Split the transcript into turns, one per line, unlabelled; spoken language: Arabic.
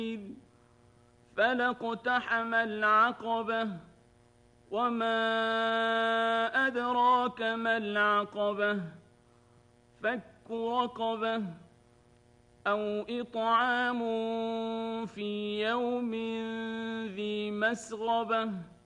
فلا اقتحم العقبة وما أدراك ما العقبة فك رقبة أو إطعام في يوم ذي مسغبة